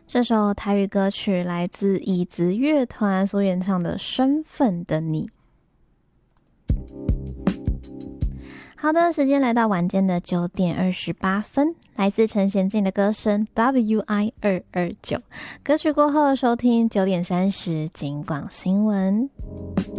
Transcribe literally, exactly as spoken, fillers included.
这首台语歌曲来自椅子乐团所演唱的《身份的你》。好的，时间来到晚间的九点二十八分，来自陈娴静的歌声 W I 二二九，歌曲过后收听九点三十警广新闻。